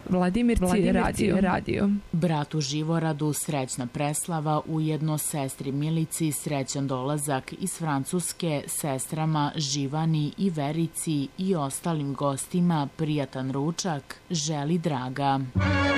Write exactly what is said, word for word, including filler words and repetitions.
Vladimirci radio. radio. Bratu Živoradu srećna preslava, ujedno sestri Milici srećan dolazak iz Francuske, sestrama Živani i Verici i ostalim gostima prijatan ručak želi Draga.